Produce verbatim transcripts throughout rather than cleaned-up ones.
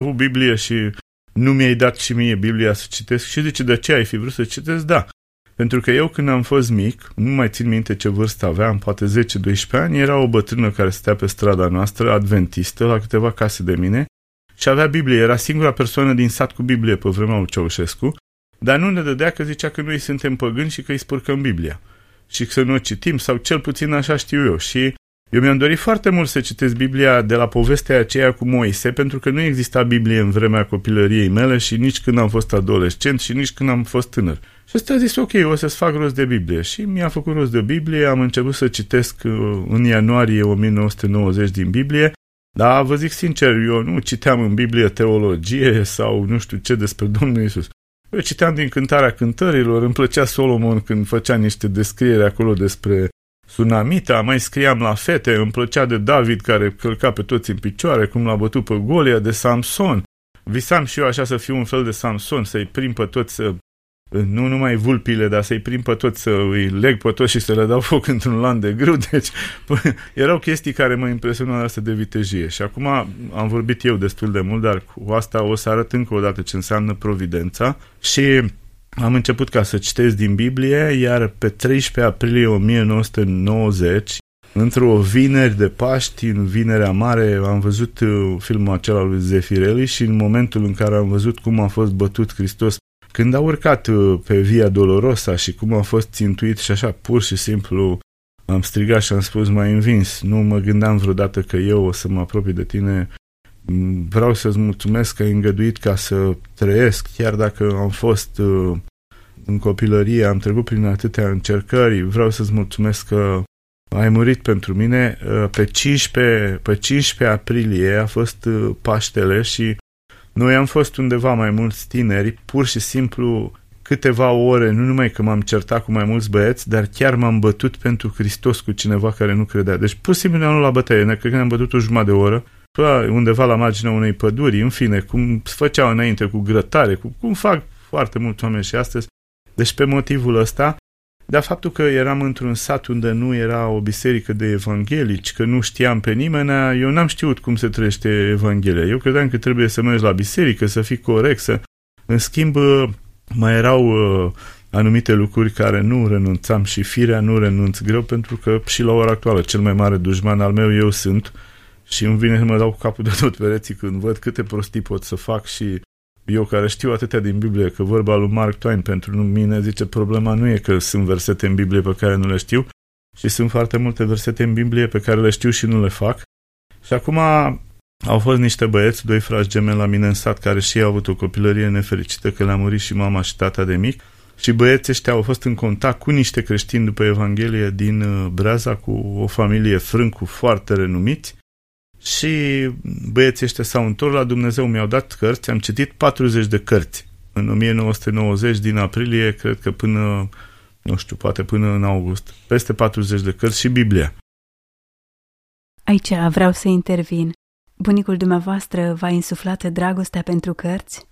avut Biblie și nu mi-ai dat și mie Biblia să citesc? Și zice, de ce ai fi vrut să citesc? Da. Pentru că eu când am fost mic, nu mai țin minte ce vârstă aveam, poate zece doisprezece ani, era o bătrână care stătea pe strada noastră, adventistă, la câteva case de mine, și avea Biblie. Era singura persoană din sat cu Biblie pe vremea lui Ceaușescu, dar nu ne dădea, că zicea că noi suntem păgâni și că îi spurcăm Biblia. Și să nu o citim, sau cel puțin așa știu eu. Și eu mi-am dorit foarte mult să citesc Biblia de la povestea aceea cu Moise, pentru că nu exista Biblie în vremea copilăriei mele și nici când am fost adolescent și nici când am fost tânăr. Și ăsta a zis, ok, o să-ți fac rost de Biblie. Și mi-a făcut rost de Biblie, am început să citesc în ianuarie o mie nouă sute nouăzeci din Biblie, dar vă zic sincer, eu nu citeam în Biblie teologie sau nu știu ce despre Domnul Iisus. Eu citeam din Cântarea Cântărilor, îmi plăcea Solomon când făcea niște descrieri acolo despre Sunamita, mai scriam la fete, îmi plăcea de David care călca pe toți în picioare, cum l-a bătut pe Golia, de Samson. Visam și eu așa să fiu un fel de Samson, să-i prind pe toți, să, nu numai vulpile, dar să-i prind pe toți, să îi leg pe toți și să le dau foc într-un lan de grâu. Deci erau chestii care mă impresionau asta de vitejie. Și acum am vorbit eu destul de mult, dar cu asta o să arăt încă o dată ce înseamnă providența. Și am început ca să citesc din Biblie, iar pe treisprezece aprilie o mie nouă sute nouăzeci, într-o vineri de Paști, în Vinerea Mare, am văzut filmul acela lui Zeffirelli și în momentul în care am văzut cum a fost bătut Hristos, când a urcat pe Via Dolorosa și cum a fost țintuit și așa, pur și simplu am strigat și am spus, m-ai învins, nu mă gândeam vreodată că eu o să mă apropii de tine. Vreau să-ți mulțumesc că ai îngăduit ca să trăiesc, chiar dacă am fost uh, în copilărie, am trecut prin atâtea încercări, vreau să-ți mulțumesc că ai murit pentru mine. Uh, pe cincisprezece, pe cincisprezece aprilie a fost uh, Paștele și noi am fost undeva mai mulți tineri, pur și simplu câteva ore, nu numai că m-am certat cu mai mulți băieți, dar chiar m-am bătut pentru Hristos cu cineva care nu credea. Deci pur și simplu ne-am luat la bătaie, cred că ne-am bătut o jumătate de oră, undeva la marginea unei păduri, în fine, cum se făceau înainte cu grătare, cu, cum fac foarte mulți oameni și astăzi. Deci pe motivul ăsta, dar faptul că eram într-un sat unde nu era o biserică de evanghelici, că nu știam pe nimeni, eu n-am știut cum se trăiește Evanghelia. Eu credeam că trebuie să mergi la biserică, să fii corect, să... În schimb, mai erau uh, anumite lucruri care nu renunțam și firea nu renunț greu, pentru că și la ora actuală cel mai mare dușman al meu eu sunt. Și îmi vine să mă dau cu capul de tot pereții când văd câte prostii pot să fac și eu care știu atâtea din Biblie, că vorba lui Mark Twain pentru mine zice, problema nu e că sunt versete în Biblie pe care nu le știu, și sunt foarte multe versete în Biblie pe care le știu și nu le fac. Și acum au fost niște băieți, doi frați gemeni la mine în sat, care și ei au avut o copilărie nefericită, că le-a murit și mama și tata de mic, și băieții ăștia au fost în contact cu niște creștini după Evanghelie din Breaza, cu o familie frâncu foarte renumiți. Și băieții ăștia s-au întors la Dumnezeu, mi-au dat cărți, am citit patruzeci de cărți în o mie nouă sute nouăzeci, din aprilie, cred că până, nu știu, poate până în august, peste patruzeci de cărți și Biblia. Aici vreau să intervin. Bunicul dumneavoastră v-a insuflat dragostea pentru cărți?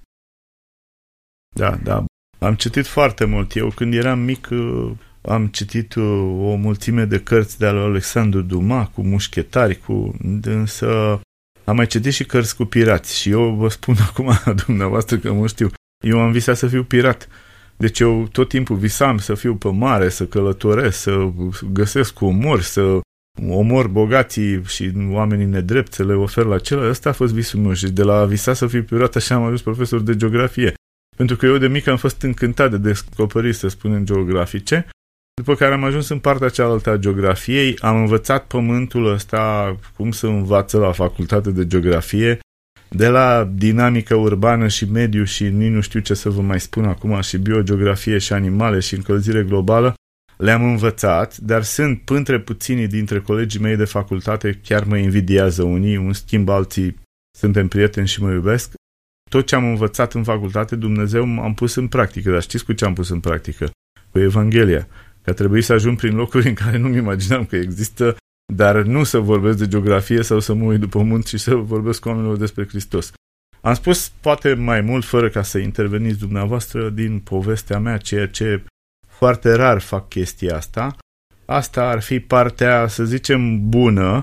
Da, da. Am citit foarte mult. Eu când eram mic am citit o mulțime de cărți de al lui Alexandru Dumas, cu mușchetari, cu... însă am mai citit și cărți cu pirați. Și eu vă spun acum dumneavoastră că mă știu. Eu am visat să fiu pirat. Deci eu tot timpul visam să fiu pe mare, să călătoresc, să găsesc omori, să omor bogații și oamenii nedrepți, să le ofer la celălalt. Ăsta a fost visul meu și de la a visa să fiu pirat așa am ajuns profesor de geografie. Pentru că eu de mic am fost încântat de descoperiri, să spunem, geografice, după care am ajuns în partea cealaltă a geografiei, am învățat pământul ăsta, cum să învață la facultate de geografie, de la dinamică urbană și mediu și nici nu știu ce să vă mai spun acum, și biogeografie și animale și încălzire globală, le-am învățat, dar sunt printre puținii dintre colegii mei de facultate, chiar mă invidiază unii, în schimb alții suntem prieteni și mă iubesc. Tot ce am învățat în facultate, Dumnezeu am pus în practică, dar știți cu ce am pus în practică? Cu Evanghelia. Că a trebuit să ajung prin locuri în care nu-mi imaginam că există, dar nu să vorbesc de geografie sau să mă uit după munți și să vorbesc cu oamenilor despre Hristos. Am spus poate mai mult, fără ca să interveniți dumneavoastră, din povestea mea, ceea ce foarte rar fac chestia asta. Asta ar fi partea, să zicem, bună,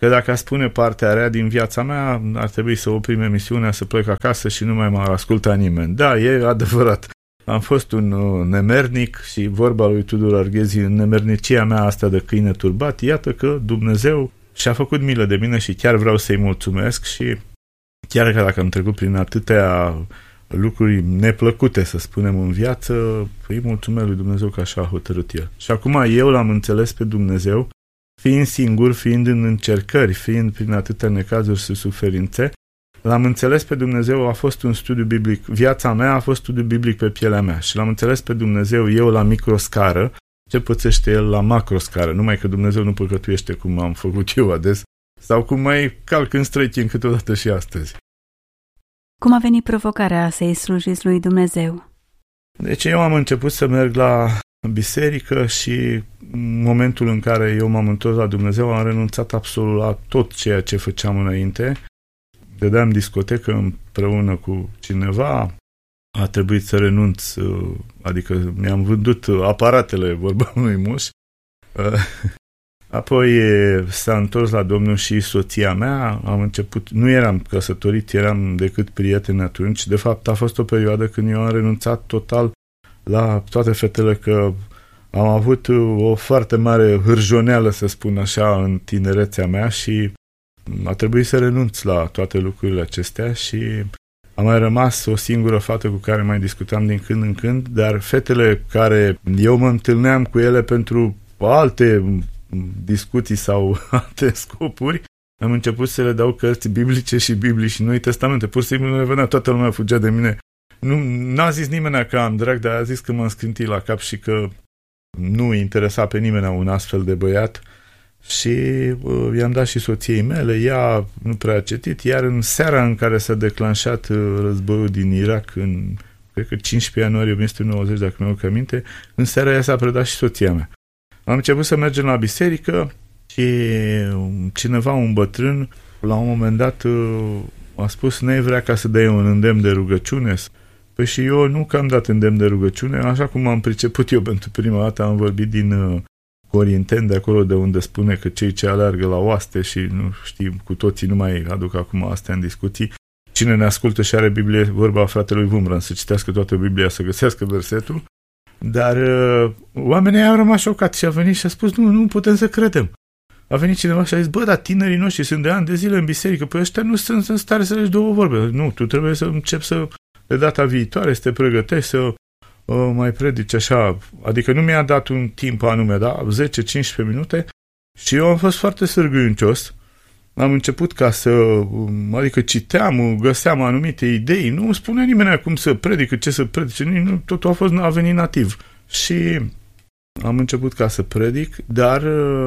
că dacă spune partea rea din viața mea, ar trebui să oprim emisiunea, să plec acasă și nu mai m-ar asculta nimeni. Da, e adevărat. Am fost un uh, nemernic și vorba lui Tudor Arghezi, în nemernicia mea asta de câine turbat, iată că Dumnezeu și-a făcut milă de mine și chiar vreau să-i mulțumesc și chiar că dacă am trecut prin atâtea lucruri neplăcute, să spunem, în viață, îi mulțumesc lui Dumnezeu că așa a hotărât El. Și acum eu l-am înțeles pe Dumnezeu, fiind singur, fiind în încercări, fiind prin atâtea necazuri și suferințe, l-am înțeles pe Dumnezeu, a fost un studiu biblic. Viața mea a fost studiu biblic pe pielea mea și l-am înțeles pe Dumnezeu eu la microscară, ce pățește El la macroscară, numai că Dumnezeu nu păcătuiește cum am făcut eu ades, sau cum mai calc în străchini câteodată și astăzi. Cum a venit provocarea să-i slujiți lui Dumnezeu? Deci eu am început să merg la biserică și în momentul în care eu m-am întors la Dumnezeu am renunțat absolut la tot ceea ce făceam înainte. Dădeam discotecă împreună cu cineva, a trebuit să renunț, adică mi-am vândut aparatele, vorba unui muș. Apoi s-a întors la Domnul și soția mea, am început, nu eram căsătorit, eram decât prieteni atunci. De fapt, a fost o perioadă când eu am renunțat total la toate fetele, că am avut o foarte mare hârjoneală, să spun așa, în tinerețea mea și a trebuit să renunț la toate lucrurile acestea și a mai rămas o singură fată cu care mai discutam din când în când, dar fetele care eu mă întâlneam cu ele pentru alte discuții sau alte scopuri, am început să le dau cărți biblice și Biblii și Noi Testamente. Pur și simplu nu le venea, toată lumea fugea de mine. Nu n-a zis nimeni că am drag, dar a zis că m-am scântit la cap și că nu interesa pe nimeni un astfel de băiat și uh, i-am dat și soției mele, ea nu prea a citit, iar în seara în care s-a declanșat uh, războiul din Irak, în, cred că cincisprezece ianuarie o mie nouă sute nouăzeci, dacă mi-au aminte, în seara ea s-a predat și soția mea. Am început să mergem la biserică și cineva, un bătrân, la un moment dat uh, a spus, n-ai vrea ca să dai un îndemn de rugăciune? Păi și eu nu că am dat îndemn de rugăciune, așa cum am priceput eu pentru prima dată, am vorbit din uh, Corinteni, de acolo de unde spune că cei ce aleargă la oaste și nu știm, cu toții nu mai aduc acum astea în discuții. Cine ne ascultă și are Biblie, vorba fratelui Vumran, să citească toată Biblia, să găsească versetul. Dar uh, oamenii au rămas șocați și a venit și a spus, nu, nu putem să credem. A venit cineva și a zis, bă, dar tinerii noștri sunt de ani de zile în biserică, păi ăștia nu sunt în stare să legi două vorbe. Nu, tu trebuie să începi să, de data viitoare, să te pregătești, să uh, mai predici așa. Adică nu mi-a dat un timp anume, da, zece cincisprezece minute și eu am fost foarte sârguincios. Am început ca să, adică citeam, găseam anumite idei, nu spunea nimeni cum să predică, ce să predice, nu, totul a fost, a venit nativ. Și am început ca să predic, dar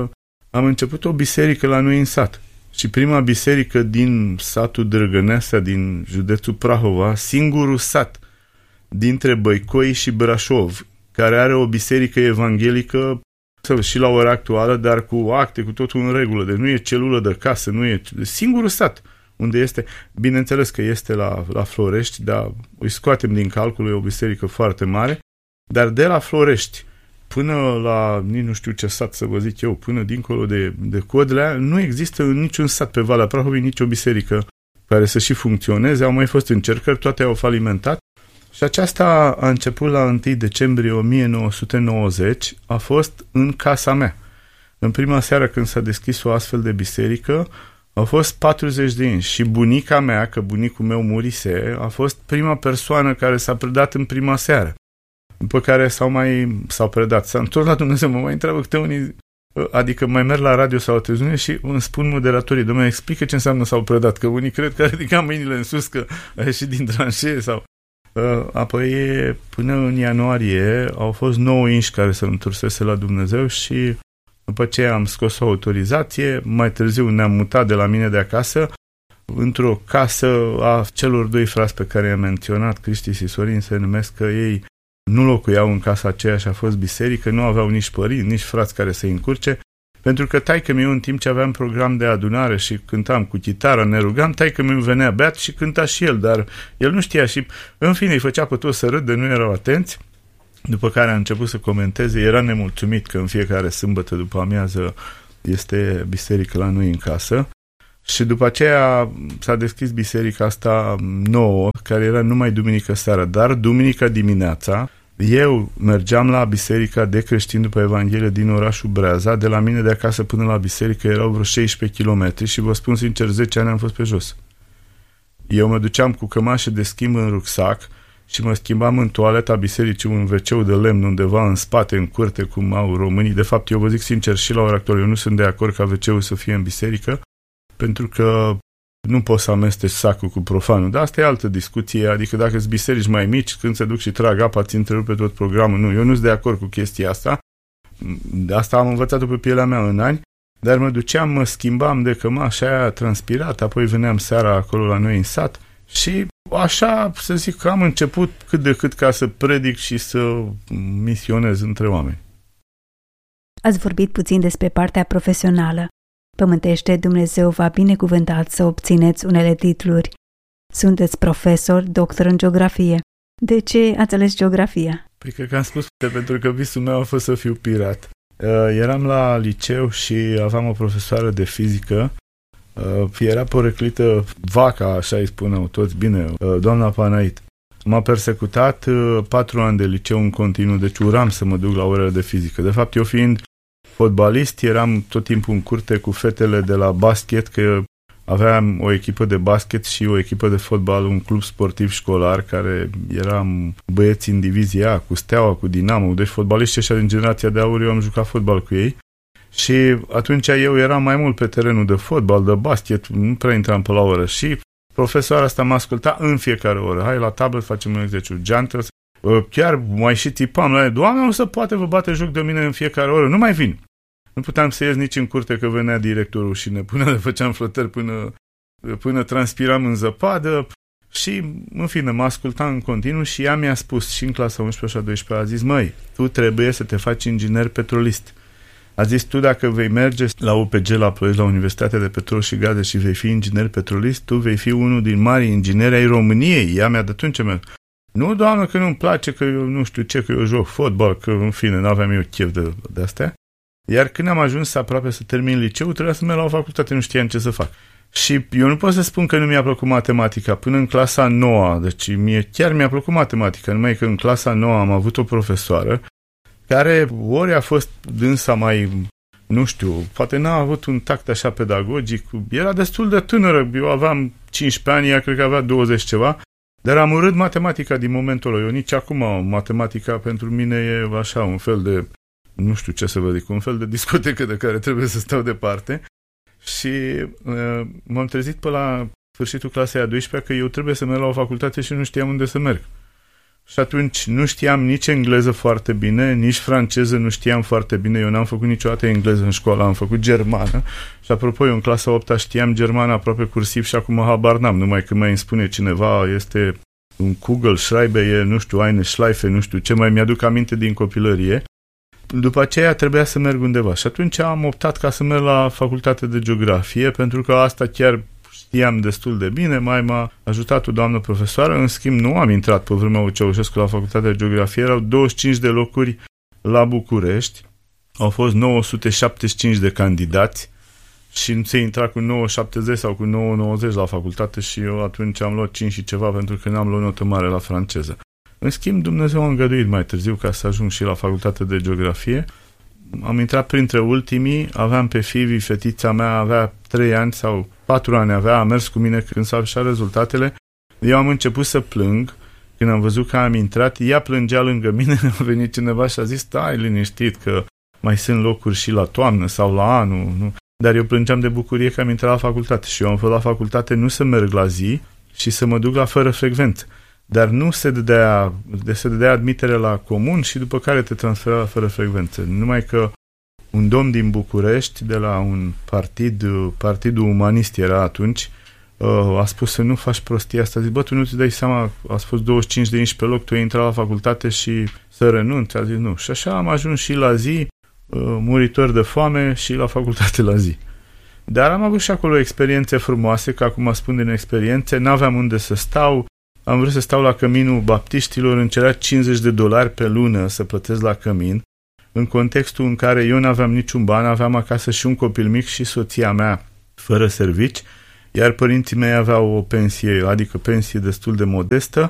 am început o biserică la noi în sat. Și prima biserică din satul Drăgăneasa, din județul Prahova, singurul sat dintre Băicoi și Brașov, care are o biserică evanghelică și la ora actuală, dar cu acte, cu totul în regulă, de nu e celulă de casă, nu e singurul sat unde este, bineînțeles că este la, la Florești, dar îi scoatem din calcul, e o biserică foarte mare, dar de la Florești până la, nici nu știu ce sat să vă zic eu, până dincolo de, de Codlea, nu există în niciun sat pe Valea Prahovei nicio biserică care să și funcționeze, au mai fost încercări, toate au falimentat. Și aceasta a început la întâi decembrie o mie nouă sute nouăzeci, a fost în casa mea. În prima seară când s-a deschis o astfel de biserică, au fost patruzeci de inși și bunica mea, că bunicul meu murise, a fost prima persoană care s-a predat în prima seară. După care s-au mai s-au predat. S-a întors la Dumnezeu, mă mai întreabă câte unii, adică mai merg la radio sau la televiziune și îmi spun moderatorii, Doamne, explică ce înseamnă s-au predat, că unii cred că ridica mâinile în sus, că a ieșit din tranșee sau... Apoi, până în ianuarie, au fost nouă inși care se întorsese la Dumnezeu și după ce am scos o autorizație, mai târziu ne-am mutat de la mine de acasă într-o casă a celor doi frați pe care i-am menționat, Cristi și Sorin, se numesc, că ei nu locuiau în casa aceea și a fost biserică, nu aveau nici părinți, nici frați care să-i încurce, pentru că taică-miu, în timp ce aveam program de adunare și cântam cu chitară, ne rugam, taică-miu venea beat și cânta și el, dar el nu știa și, în fine, îi făcea pe toți să râdă, nu erau atenți. După care a început să comenteze, era nemulțumit că în fiecare sâmbătă după amiază este biserică la noi în casă Și după aceea s-a deschis biserica asta nouă, care era numai duminică seara, dar duminica dimineața eu mergeam la biserica de creștini după Evanghelie din orașul Breaza. De la mine de acasă până la biserică erau vreo șaisprezece kilometri și vă spun sincer, zece ani am fost pe jos. Eu mă duceam cu cămașă de schimb în rucsac și mă schimbam în toaleta bisericii, un ve ce de lemn undeva în spate, în curte, cum au românii. De fapt, eu vă zic sincer, și la ora actuală, eu nu sunt de acord ca ve ce-ul să fie în biserică, pentru că nu poți să amesteci sacul cu profanul. Dar asta e altă discuție, adică dacă sunt biserici mai mici, când se duc și trag apa, ți întrerupe tot programul. Nu, eu nu sunt de acord cu chestia asta. De asta am învățat-o pe pielea mea în ani, dar mă duceam, mă schimbam de cămașa aia transpirat, apoi veneam seara acolo la noi în sat și așa, să zic că am început cât de cât ca să predic și să misionez între oameni. Ați vorbit puțin despre partea profesională. Pământește, Dumnezeu v-a binecuvântat să obțineți unele titluri. Sunteți profesor, doctor în geografie. De ce ați ales geografia? Păi cred că am spus, pentru că visul meu a fost să fiu pirat. Eram la liceu și aveam o profesoară de fizică. Era poreclită vaca, așa îi spuneau toți, bine, doamna Panait. M-a persecutat patru ani de liceu în continuu, deci uram să mă duc la orele de fizică. De fapt, eu fiind fotbalist, eram tot timpul în curte cu fetele de la basket, că aveam o echipă de basket și o echipă de fotbal, un club sportiv școlar, care eram băieți în divizia A, cu Steaua, cu Dinamo, deci fotbaliști ăștia din generația de aur, eu am jucat fotbal cu ei. Și atunci eu eram mai mult pe terenul de fotbal, de basket, nu prea intram pe la oră. Și profesoara asta mă asculta în fiecare oră. Hai la tablă, facem un exercițiu. Geantă, chiar mai și tipam la ea. Doamne, nu se poate, vă bate joc de mine în fiecare oră. Nu mai vin. Nu puteam să ies nici în curte, că venea directorul și ne punea, le făceam flotări până, până transpiram în zăpadă. Și, în fine, mă ascultam în continuu și ea mi-a spus, și în clasa unsprezece și a doisprezecea, a zis, măi, tu trebuie să te faci inginer petrolist. A zis, tu dacă vei merge la U P G la Ploiești, la Universitatea de Petrol și Gaze și vei fi inginer petrolist, tu vei fi unul din mari ingineri ai României. Ea mi-a dat un ce mi-a... Nu, doamnă, că nu-mi place, că eu nu știu ce, că eu joc fotbal, că în fine, n-aveam eu chef de, de astea. Iar când am ajuns aproape să termin liceul, trebuia să merg la o facultate, nu știam ce să fac. Și eu nu pot să spun că nu mi-a plăcut matematica până în clasa nouă, deci mie chiar mi-a plăcut matematica, numai că în clasa nouă am avut o profesoară care ori a fost dânsa mai, nu știu, poate n-a avut un tact așa pedagogic, era destul de tânără, eu aveam cincisprezece ani, ea cred că avea douăzeci ceva, dar am urât matematica din momentul ăla. Eu nici acum matematica pentru mine e așa un fel de, nu știu ce să vă zic, un fel de discotecă de care trebuie să stau departe și uh, m-am trezit pe la sfârșitul clasei a douăsprezecea că eu trebuie să merg la o facultate și nu știam unde să merg. Și atunci nu știam nici engleză foarte bine, nici franceză nu știam foarte bine. Eu n-am făcut niciodată engleză în școală, am făcut germană. Și apropo, eu în clasa a opta știam germană aproape cursiv și acum habar n-am. Numai când mai îmi spune cineva, este un Kugel, Schreiber, e, nu știu, Eine Schleife, nu știu ce, mai mi-aduc aminte din copilărie. După aceea trebuia să merg undeva. Și atunci am optat ca să merg la facultate de geografie, pentru că asta chiar știam destul de bine, mai m-a ajutat o doamnă profesoară, în schimb nu am intrat pe vremea lui Ceaușescu la facultatea de geografie, erau douăzeci și cinci de locuri la București, au fost nouă sute șaptezeci și cinci de candidați și nu se intra cu nouă șaptezeci sau cu nouă nouăzeci la facultate și eu atunci am luat cinci și ceva pentru că n-am luat notă mare la franceză. În schimb, Dumnezeu a îngăduit mai târziu ca să ajung și la facultatea de geografie. Am intrat printre ultimii, aveam pe Fivi, fetița mea avea trei ani sau patru ani avea, a mers cu mine când s-au așa rezultatele. Eu am început să plâng când am văzut că am intrat, ea plângea lângă mine, a venit cineva și a zis, stai liniștit că mai sunt locuri și la toamnă sau la anul, nu? Dar eu plângeam de bucurie că am intrat la facultate și eu am fost la facultate nu să merg la zi și să mă duc la fără frecvență. Dar nu se dădea, se dădea admitere la comun și după care te transfera la fără frecvență. Numai că un domn din București, de la un partid, Partidul Umanist era atunci, a spus să nu faci prostia asta. Zic, bă, tu nu-ți dai seama, a spus douăzeci și cinci de inși pe loc, tu ai intrat la facultate și să renunți. A zis nu. Și așa am ajuns și la zi, muritor de foame, și la facultate la zi. Dar am avut și acolo experiențe frumoase, că acum spun din experiențe, n-aveam unde să stau, am vrut să stau la căminul baptiștilor, îmi cerea cincizeci de dolari pe lună să plătesc la cămin, în contextul în care eu n-aveam niciun ban, aveam acasă și un copil mic și soția mea fără servici, iar părinții mei aveau o pensie, adică pensie destul de modestă,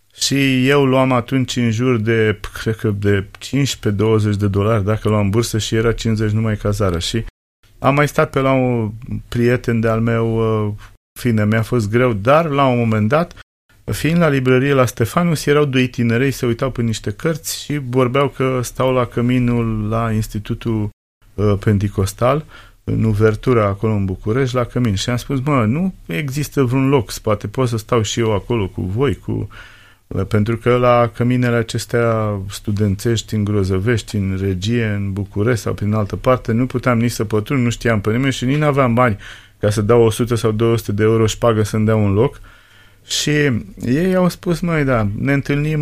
și eu luam atunci în jur de, cred că de cincisprezece douăzeci de dolari dacă luam bursă și era cincizeci numai cazarea. Și am mai stat pe la un prieten de-al meu, fine, mi-a fost greu, dar la un moment dat, fiind la librărie la Stefanus, erau doi tinerei, se uitau pe niște cărți și vorbeau că stau la căminul la Institutul uh, Penticostal, în Uvertura, acolo în București, la cămin. Și am spus, mă, nu există vreun loc, poate pot să stau și eu acolo cu voi, cu... pentru că la căminele acestea studențești, în Grozăvești, în Regie, în București sau prin altă parte, nu puteam nici să pătrund, nu știam pe nimeni și nici n-aveam bani ca să dau o sută sau două sute de euro șpagă să-mi dea un loc. Și ei au spus, măi, da, ne întâlnim,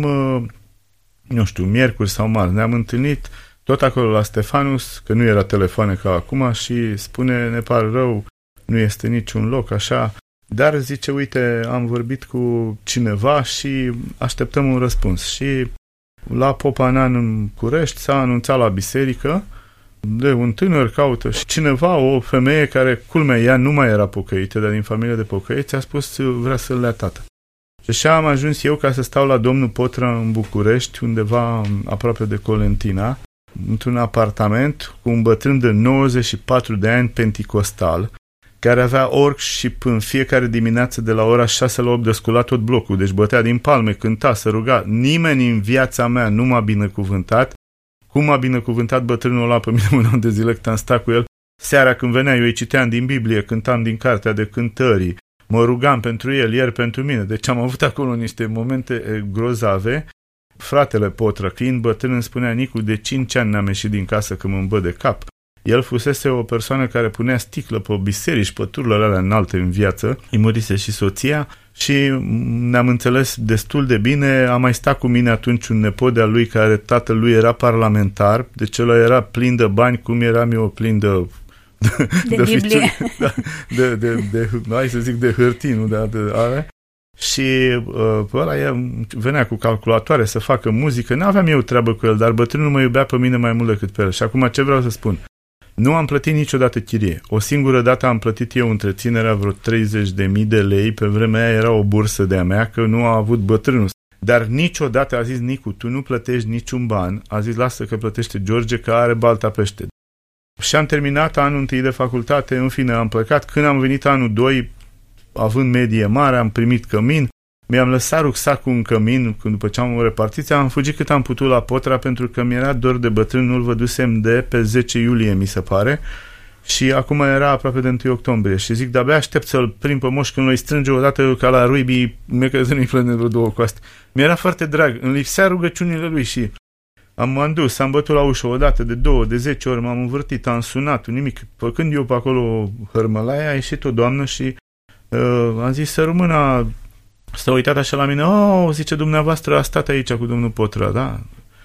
nu știu, miercuri sau marți, ne-am întâlnit tot acolo la Stefanus, că nu era telefoane ca acum, și spune, ne pare rău, nu este niciun loc, așa, dar zice, uite, am vorbit cu cineva și așteptăm un răspuns. Și la Popa Nean în București s-a anunțat la biserică de un tânăr caută și cineva, o femeie care, culmea, ea nu mai era pocăită, dar din familie de pocăiți, a spus, vrea să-l lea tată. Și așa am ajuns eu ca să stau la domnul Potră în București, undeva aproape de Colentina, într-un apartament cu un bătrân de nouăzeci și patru de ani penticostal, care avea workshop în fiecare dimineață de la ora șase la opt de sculat tot blocul, deci bătea din palme, cânta, se ruga. Nimeni în viața mea nu m-a binecuvântat cum m-a binecuvântat bătrânul ăla pe mine un an de zile cât am stat cu el. Seara când venea, eu îi citeam din Biblie, cântam din cartea de cântării, mă rugam pentru el, ieri pentru mine. Deci am avut acolo niște momente grozave. Fratele Potră, fiind bătrân, îmi spunea, Nicu, de cinci ani n-am ieșit din casă că mă îmbă de cap. El fusese o persoană care punea sticlă pe biserici, pe tururile alea înalte în viață. Îi murise și soția și ne-am înțeles destul de bine. A mai stat cu mine atunci un nepot de-al lui, care tatăl lui era parlamentar, deci ăla era plin de bani, cum eram eu plin de... De, de, de Biblie. Da, de, de, de, de, hai să zic de hârtii, nu de, de ale. Și uh, ăla venea cu calculatoare să facă muzică. N-aveam eu treabă cu el, dar bătrânul mă iubea pe mine mai mult decât pe el. Și acum ce vreau să spun? Nu am plătit niciodată chirie. O singură dată am plătit eu întreținerea vreo treizeci de mii de lei. Pe vremea aia era o bursă de-a mea, că nu a avut bătrânul. Dar niciodată a zis, Nicu, tu nu plătești niciun ban. A zis, lasă că plătește George, că are balta pește. Și am terminat anul întâi de facultate, în fine am plecat. Când am venit anul doi, având medie mare, am primit cămin. Mi-am lăsat rucsacul în cămin, când după ce am o repartiție, am fugit cât am putut la Potra, pentru că mi-era dor de bătrân, nu-l vădusem de pe zece iulie, mi se pare, și acum era aproape de întâi octombrie. Și zic, de-abia aștept să-l prind pe moș când îi strânge odată ca la Ruibii, mi-e că nu-i plăne vreo două coaste. Mi-era foarte drag, îmi lipsea rugăciunile lui și am m-am dus, am bătut la ușă odată, de două, de zece ori, m-am învârtit, am sunat, nimic. Făcând eu pe acolo hărmălaia, a ieșit o doamnă și uh, am zis, să rămână. S-a uitat așa la mine, oh, zice, dumneavoastră a stat aici cu domnul Potră, da?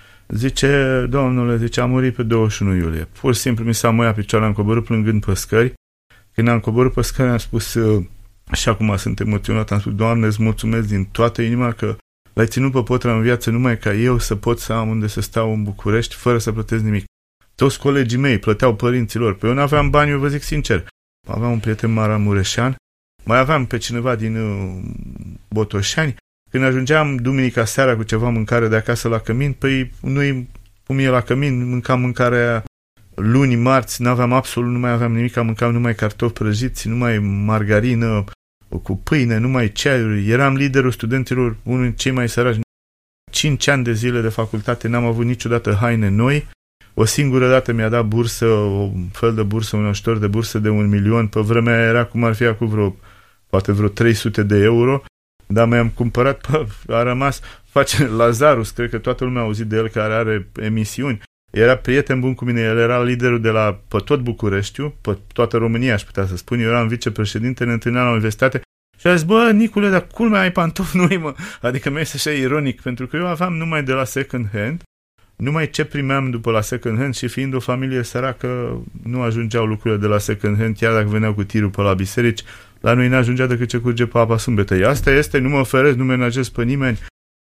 Zice, domnule, zice, a murit pe douăzeci și unu iulie. Pur și simplu mi s-a măiat picioarele, am coborât plângând pe scări. Când am coborât pe scări, am spus, și acum sunt emoționat, am spus, Doamne, îți mulțumesc din toată inima că l-ai ținut pe Potră în viață numai ca eu să pot să am unde să stau în București fără să plătesc nimic. Toți colegii mei plăteau părinților, pe eu nu aveam bani, eu vă zic sincer. Aveam un prieten maramureșean, mai aveam pe cineva din uh, Botoșani. Când ajungeam duminica seara cu ceva mâncare de acasă la cămin, păi nu-i cum e la cămin, mâncam mâncarea luni, marți, n-aveam absolut, nu mai aveam nimic, mâncam numai cartofi prăjiți, numai margarină cu pâine, numai ceaiuri. Eram liderul studenților, unul dintre cei mai săraci. Cinci ani de zile de facultate, n-am avut niciodată haine noi. O singură dată mi-a dat bursă, o fel de bursă, un ajutor de bursă de un milion. Pe vremea era cum ar fi acum vreo, poate vreo trei sute de euro. Dar mi-am cumpărat, pă, a rămas, face Lazarus, cred că toată lumea a auzit de el, care are emisiuni. Era prieten bun cu mine, el era liderul de la, pe tot Bucureștiul, pe toată România, aș putea să spun. Eu eram vicepreședinte, ne întâlneam la universitate și a zis, bă, Nicule, dar culmea ai pantofi noi, mă. Adică mi este așa ironic, pentru că eu aveam numai de la second hand, numai ce primeam după la second hand și fiind o familie săracă, nu ajungeau lucrurile de la second hand, chiar dacă veneau cu tirul pe la biserici, la noi n-ajungea decât ce curge pe apa sâmbetei. Asta este, nu mă oferesc, nu menajez pe nimeni.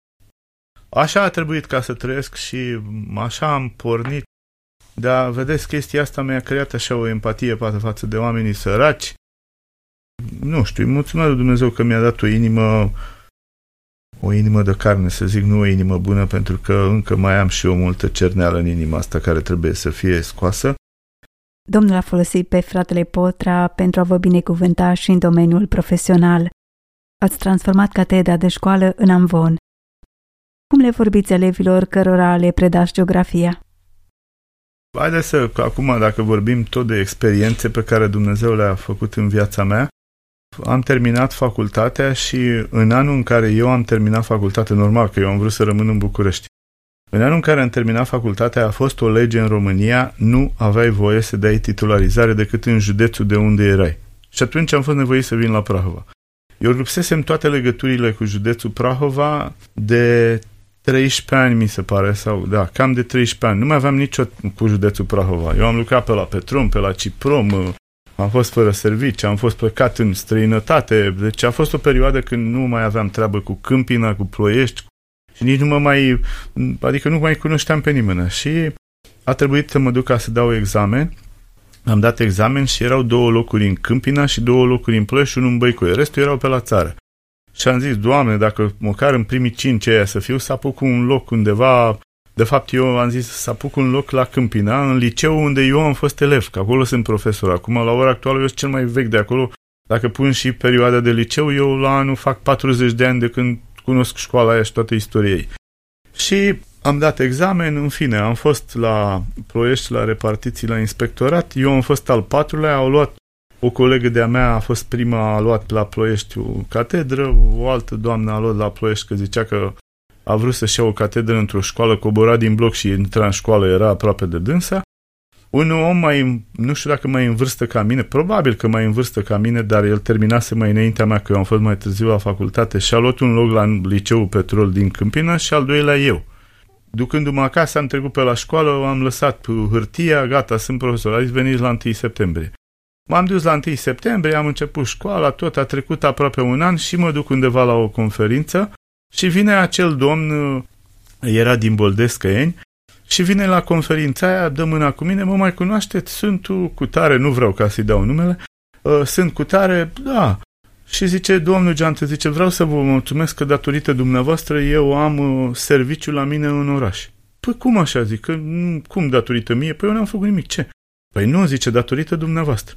Așa a trebuit ca să trăiesc și așa am pornit. Dar, vedeți, chestia asta mi-a creat așa o empatie față de oamenii săraci. nu știu, îi mulțumesc lui Dumnezeu că mi-a dat o inimă, o inimă de carne, să zic, nu o inimă bună, pentru că încă mai am și eu multă cerneală în inima asta care trebuie să fie scoasă. Domnul a folosit pe fratele Potra pentru a vă binecuvânta și în domeniul profesional. Ați transformat catedra de școală în amvon. Cum le vorbiți elevilor cărora le predați geografia? Haideți să, acum, dacă vorbim tot de experiențe pe care Dumnezeu le-a făcut în viața mea, am terminat facultatea și în anul în care eu am terminat facultatea, normal că eu am vrut să rămân în București, în anul în care am terminat facultatea a fost o lege în România, nu aveai voie să dai titularizare decât în județul de unde erai. Și atunci am fost nevoit să vin la Prahova. Eu rupsesem toate legăturile cu județul Prahova de treisprezece ani, mi se pare, sau da, cam de treisprezece ani. Nu mai aveam nicio cu județul Prahova. Eu am lucrat pe la Petrom, pe la Ciprom, am fost fără servici, am fost plecat în străinătate. Deci a fost o perioadă când nu mai aveam treabă cu Câmpina, cu Ploiești și nici nu mă mai, adică nu mai cunoșteam pe nimeni. Și a trebuit să mă duc ca să dau examen. Am dat examen și erau două locuri în Câmpina și două locuri în Ploiești și unul în Băicoi. Restul erau pe la țară. Și am zis, Doamne, dacă măcar în primii cinci aia să fiu, să apuc un loc undeva. De fapt, eu am zis să apuc un loc la Câmpina, în liceu unde eu am fost elev, că acolo sunt profesor. Acum, la ora actuală, eu sunt cel mai vechi de acolo. Dacă pun și perioada de liceu, eu la anul fac patruzeci de ani de când cunosc școala aia și toată istoria ei. Și am dat examen, în fine, am fost la Ploiești, la repartiții, la inspectorat. Eu am fost al patrulea, au luat o colegă de-a mea, a fost prima, a luat la Ploiești o catedră, o altă doamnă a luat la Ploiești, că zicea că a vrut să-și ia o catedră într-o școală, cobora din bloc și intra în școală, era aproape de dânsa. Un om mai, nu știu dacă mai în vârstă ca mine, probabil că mai în vârstă ca mine, dar el terminase mai înaintea mea, că eu am fost mai târziu la facultate, și a luat un loc la liceul Petrol din Câmpina și al doilea eu. Ducându-mă acasă, am trecut pe la școală, am lăsat hârtia, gata, sunt profesor, a zis veniți la întâi septembrie. M-am dus la întâi septembrie, am început școala, tot a trecut aproape un an și mă duc undeva la o conferință și vine acel domn, era din Boldescăieni, și vine la conferința aia, dă mâna cu mine, mă mai cunoașteți? Sunt cu tare, nu vreau ca să-i dau numele, uh, sunt cu tare, da. Și zice, domnul Geantă, zice, vreau să vă mulțumesc că datorită dumneavoastră eu am uh, serviciu la mine în oraș. Păi cum așa, zic, că, cum datorită mie? Păi eu n-am făcut nimic, ce? Păi nu, zice, datorită dumneavoastră.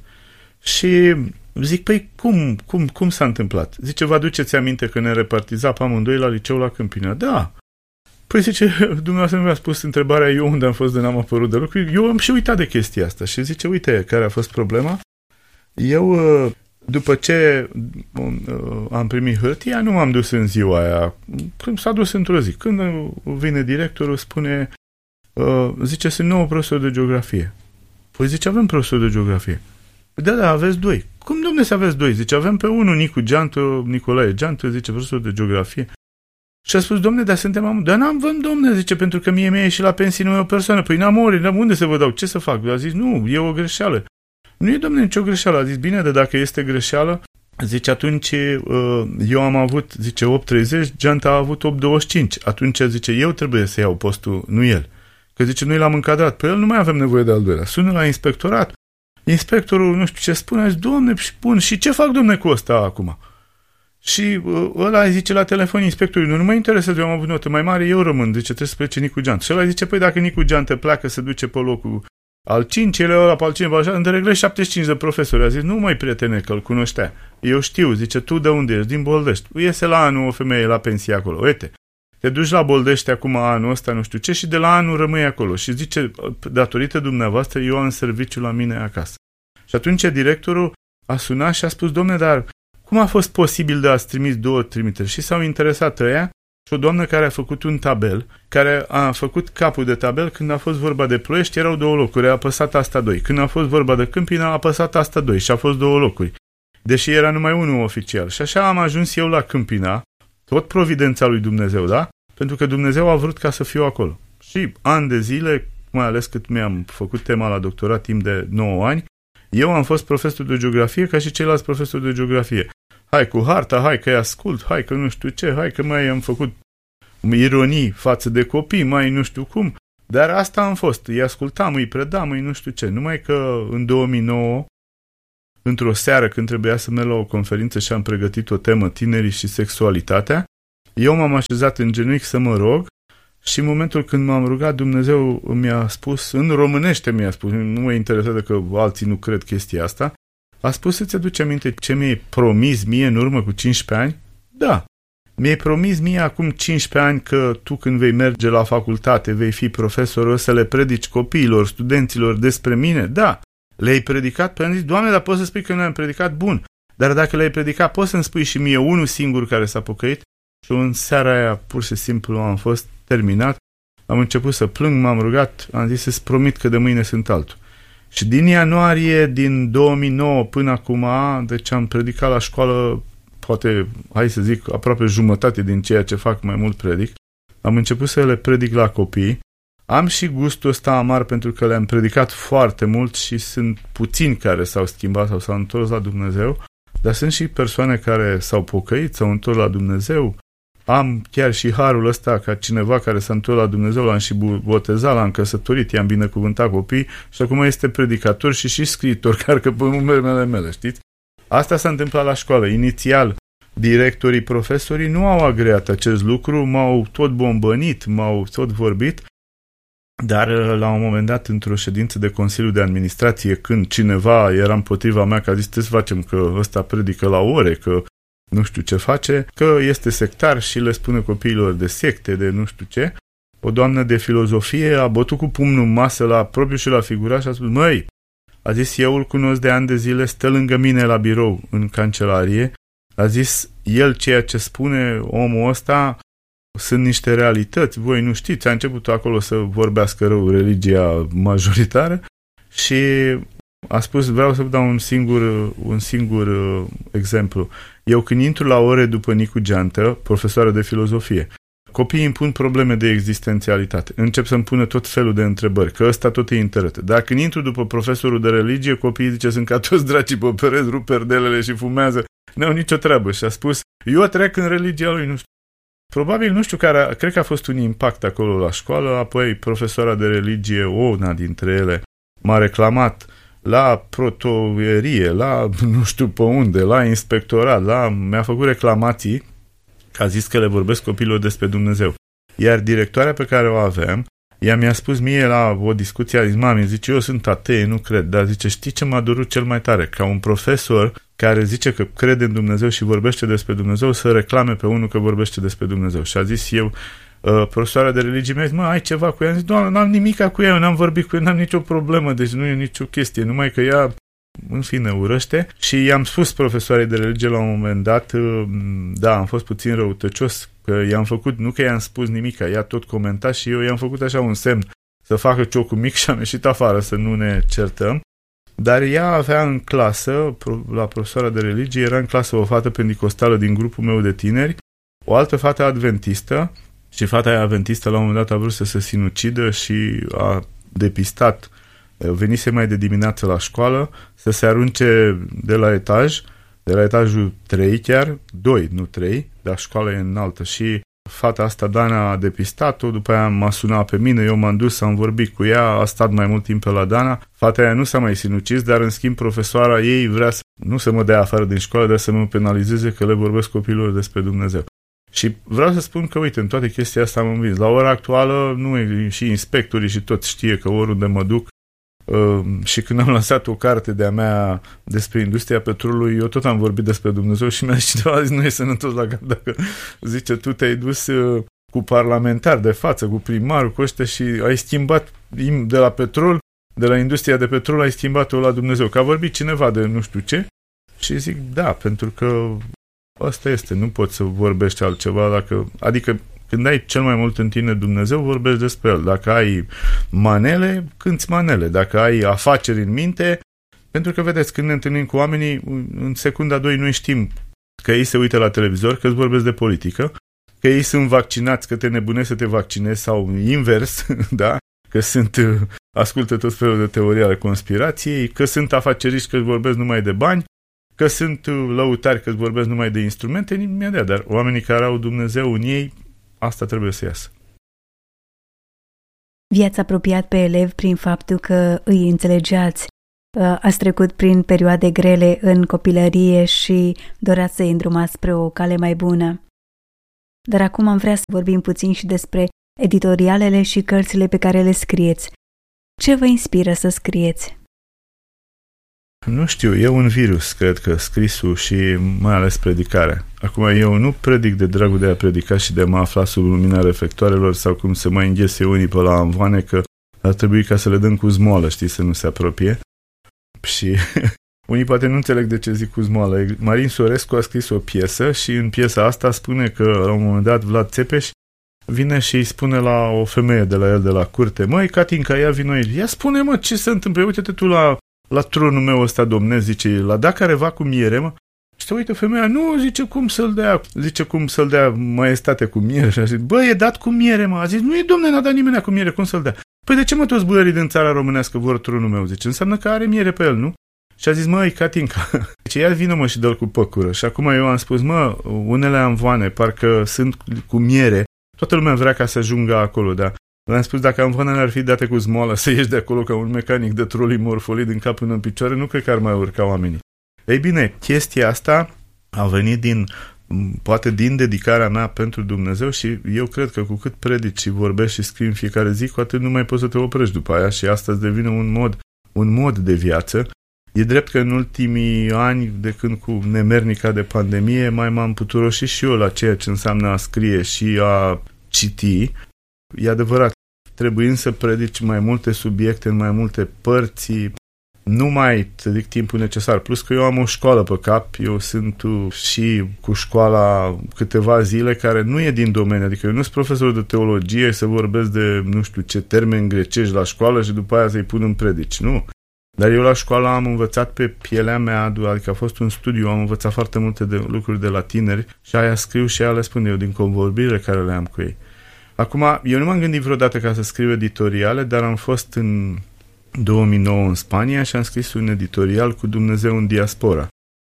Și zic, păi cum, cum, cum s-a întâmplat? Zice, vă aduceți aminte că ne repartiza pe amândoi la liceu la Câmpina? Da. Păi zice, dumneavoastră mi-a spus întrebarea eu unde am fost de n-am apărut de lucru. Eu am și uitat de chestia asta. Și zice, uite, care a fost problema? Eu, după ce am primit hârtia, nu m-am dus în ziua aia. Când s-a dus într-o zi. Când vine directorul, spune, zice, sunt nouă profesori de geografie. Păi zice, avem profesor de geografie. Da, da, aveți doi. Cum, domne, să aveți doi? Zice, avem pe unul, Nicu Geantă, Nicolae Geantă, zice, profesor de geografie. Și a spus, domne, dar suntem am... Dar n-am vând, domne, zice, pentru că mie mi-e și la pensii numai o persoană. Păi n-am ori, n-am unde să vă dau, ce să fac? A zis, nu, e o greșeală. Nu e, domne, nicio greșeală. A zis, bine, dar dacă este greșeală, zice, atunci eu am avut, zice, opt treizeci, Geantă a avut opt douăzeci și cinci. Atunci, zice, eu trebuie să iau postul, nu el. Că, zice, noi l-am încadrat. Pe el nu mai avem nevoie de al doilea. Sună la inspectorat. Inspectorul, nu știu ce spune, a zis, domne, bun, și ce fac, domne, cu ăsta acum? Și ăla zice la telefon inspectorul, nu, nu mă interesează, eu am avut notă mai mare, eu rămân, zice, trebuie să plece Nicu Geantă. Și ăla zice, păi dacă Nicu Geantă pleacă, se duce pe locul al cincilea, ăla pe al cincilea, așa, îmi dereglezi șaptezeci și cinci de profesori. A zis, nu mai prietene, că îl cunoștea. Eu știu, zice, tu de unde ești? Din Boldești. Iese la anul o femeie la pensie acolo. Uite, te duci la Boldești acum anul ăsta, nu știu ce, și de la anul rămâi acolo. Și zice, datorită dumneavoastră, eu am serviciu la mine acasă. Și atunci directorul a sunat și a spus, domne, dar cum a fost posibil de a-ți trimis două trimiteri? Și s-au interesat ăia și o doamnă care a făcut un tabel, care a făcut capul de tabel, când a fost vorba de Ploiești, erau două locuri, a apăsat asta doi. Când a fost vorba de Câmpina, a apăsat asta doi și a fost două locuri. Deși era numai unul oficial. Și așa am ajuns eu la Câmpina, tot providența lui Dumnezeu, da? Pentru că Dumnezeu a vrut ca să fiu acolo. Și ani de zile, mai ales cât mi-am făcut tema la doctorat timp de nouă ani, eu am fost profesor de geografie ca și ceilalți profesori de geografie. Hai cu harta, hai că-i ascult, hai că nu știu ce, hai că mai am făcut ironii față de copii, mai nu știu cum. Dar asta am fost, îi ascultam, îi predam, îi nu știu ce. Numai că în două mii nouă într-o seară când trebuia să merg la o conferință și am pregătit o temă, tinerii și sexualitatea, eu m-am așezat în genunchi să mă rog și în momentul când m-am rugat, Dumnezeu mi-a spus, în românește mi-a spus, nu mă interesează că alții nu cred chestia asta, a spus să-ți aduci aminte ce mi-ai promis mie în urmă cu cincisprezece ani? Da. Mi-ai promis mie acum cincisprezece ani că tu când vei merge la facultate, vei fi profesor, o să le predici copiilor, studenților despre mine? Da. Le-ai predicat? Păi am zis, Doamne, dar poți să spui că nu am predicat? Bun. Dar dacă le-ai predicat, poți să-mi spui și mie unul singur care s-a pocăit? Și în seara aia, pur și simplu, am fost terminat, am început să plâng, m-am rugat, am zis să-ți promit că de mâine sunt altul. Și din ianuarie, din două mii nouă până acum, deci am predicat la școală, poate, hai să zic, aproape jumătate din ceea ce fac, mai mult predic. Am început să le predic la copii. Am și gustul ăsta amar pentru că le-am predicat foarte mult și sunt puțini care s-au schimbat sau s-au întors la Dumnezeu, dar sunt și persoane care s-au pocăit, s-au întors la Dumnezeu. Am chiar și harul ăsta ca cineva care s-a întors la Dumnezeu, l-am și botezat, l-am căsătorit, i-am binecuvântat copii și acum este predicator și și scriitor, care că pe numele mele, știți? Asta s-a întâmplat la școală. Inițial, directorii, profesorii nu au agreat acest lucru, m-au tot bombănit, m-au tot vorbit, dar la un moment dat, într-o ședință de Consiliu de Administrație, când cineva era împotriva mea, că a zis, să facem că ăsta predică la ore, că nu știu ce face, că este sectar și le spune copiilor de secte, de nu știu ce, o doamnă de filozofie a bătut cu pumnul în masă la propriu și la figurat și a spus, măi, a zis, eu îl cunosc de ani de zile, stă lângă mine la birou, în cancelarie, a zis, el ceea ce spune omul ăsta sunt niște realități, voi nu știți, a început acolo să vorbească rău religia majoritară și a spus, vreau să vă dau un singur, un singur uh, exemplu. Eu când intru la ore după Nicu Geantă, profesoară de filozofie, copiii îmi pun probleme de existențialitate. Încep să-mi pună tot felul de întrebări, că ăsta tot e internet. Dar când intru după profesorul de religie, copiii zice, sunt ca toți dracii pe pereți, rup perdelele și fumează. N-au nicio treabă. Și a spus, eu trec în religia lui, nu știu. Probabil, nu știu care, cred că a fost un impact acolo la școală, apoi profesoara de religie, una dintre ele, m-a reclamat la protoierie, la nu știu pe unde, la inspectorat, la, mi-a făcut reclamații că a zis că le vorbesc copiilor despre Dumnezeu. Iar directoarea pe care o aveam, ea mi-a spus mie la o discuție, a zis, mami, zice, eu sunt atee, nu cred, dar zice, știi ce m-a durut cel mai tare? Ca un profesor care zice că crede în Dumnezeu și vorbește despre Dumnezeu să reclame pe unul că vorbește despre Dumnezeu. Și a zis eu, Uh, profesoara de religie mi-a zis, mă, ai ceva cu ea? Am zis, doamne, n-am nimica cu ea, n-am vorbit cu ea, n-am nicio problemă, deci nu e nicio chestie, numai că ea, în fine, urăște. Și i-am spus profesoarei de religie la un moment dat, uh, da, am fost puțin răutăcios, că i-am făcut, nu că i-am spus nimica, ea tot comenta și eu i-am făcut așa un semn să facă ciocul mic și am ieșit afară să nu ne certăm. Dar ea avea în clasă, la profesoara de religie, era în clasă o fată pentecostală din grupul meu de tineri, o altă fată adventistă. Și fata aia adventistă la un moment dat a vrut să se sinucidă și a depistat, venise mai de dimineață la școală, să se arunce de la etaj, de la etajul trei chiar, doi, nu trei, dar școala e înaltă și fata asta, Dana, a depistat-o, după aia m-a sunat pe mine, eu m-am dus, am vorbit cu ea, a stat mai mult timp pe la Dana, fata aia nu s-a mai sinucis, dar în schimb profesoara ei vrea să, nu să mă dea afară din școală, dar să mă penalizeze că le vorbesc copiilor despre Dumnezeu. Și vreau să spun că, uite, în toate chestia asta am învins. La ora actuală, nu e, și inspectorii și tot știe că oriunde mă duc uh, și când am lansat o carte de-a mea despre industria petrolului, eu tot am vorbit despre Dumnezeu și mi-a zis cineva, zis, nu e sănătos la cap dacă zice, tu te-ai dus uh, cu parlamentar de față, cu primarul, cu ăștia și ai schimbat de la petrol, de la industria de petrol, ai schimbat-o la Dumnezeu. Că a vorbit cineva de nu știu ce și zic, da, pentru că asta este, nu poți să vorbești altceva, dacă, adică când ai cel mai mult în tine Dumnezeu, vorbești despre El. Dacă ai manele, cânți manele. Dacă ai afaceri în minte, pentru că, vedeți, când ne întâlnim cu oamenii, în secunda doi noi știm că ei se uită la televizor, că îți vorbesc de politică, că ei sunt vaccinați, că te nebunezi să te vaccinezi sau invers, da? Că sunt, ascultă tot felul de teorii ale conspirației, că sunt afaceriști, că îți vorbesc numai de bani, că sunt lăutari, că îți vorbesc numai de instrumente, imediat, dar oamenii care au Dumnezeu în ei, asta trebuie să iasă. V-ați apropiat pe elev prin faptul că îi înțelegeați Ați trecut prin perioade grele în copilărie și doreați să-i îndrumați spre o cale mai bună. Dar acum am vrea să vorbim puțin și despre editorialele și cărțile pe care le scrieți. Ce vă inspiră să scrieți? Nu știu, e un virus, cred că, scrisul și mai ales predicarea. Acum, eu nu predic de dragul de a predica și de a mă afla sub lumina reflectoarelor sau cum se mai înghese unii pe la anvoane că ar trebui ca să le dăm cu zmoală, știi, să nu se apropie. Și unii poate nu înțeleg de ce zic cu zmoală. Marin Sorescu a scris o piesă și în piesa asta spune că la un moment dat Vlad Țepeș vine și îi spune la o femeie de la el de la curte: măi, Catinca, ia vino aici. Ia spune, mă, ce se întâmplă? Uite-te tu la, la tronul meu ăsta, domne, zice, l-a dat careva cu miere, mă? Și te uită femeia: nu, zice, cum să-l dea, zice, cum să-l dea maestate cu miere. Și a zis: bă, e dat cu miere, mă. A zis: nu e, domne, n-a dat nimeni cu miere, cum să-l dea? Păi de ce, mă, toți băierii din țara românească vor tronul meu? Zice: înseamnă că are miere pe el, nu? Și a zis: măi, Catinca, zice, ia vină, mă, și dă-l cu păcură. Și acum eu am spus: mă, unele anvoane parcă sunt cu miere, toată lumea vrea ca să ajungă acolo, dar le-am spus, dacă anvoanele ar fi date cu zmoală să ieși de acolo ca un mecanic de troli morfolit din cap până în picioare, nu cred că ar mai urca oamenii. Ei bine, chestia asta a venit din, poate din dedicarea mea pentru Dumnezeu și eu cred că cu cât predici și vorbești și scrii în fiecare zi, cu atât nu mai poți să te oprești după aia și asta îți devine un mod, un mod de viață. E drept că în ultimii ani, de când cu nemernica de pandemie, mai m-am puturoșit și eu la ceea ce înseamnă a scrie și a citi. E adevărat, trebuind să predici mai multe subiecte în mai multe părți, nu mai te zic timpul necesar. Plus că eu am o școală pe cap, eu sunt și cu școala câteva zile care nu e din domeniu, adică eu nu sunt profesor de teologie să vorbesc de nu știu ce termeni grecești la școală și după aia să-i pun în predici, nu. Dar eu la școală am învățat pe pielea mea, adică a fost un studiu, am învățat foarte multe de lucruri de la tineri și aia scriu și aia le spun eu din convorbirile care le am cu ei. Acum, eu nu m-am gândit vreodată ca să scriu editoriale, dar am fost în două mii nouă în Spania și am scris un editorial cu Dumnezeu în diaspora.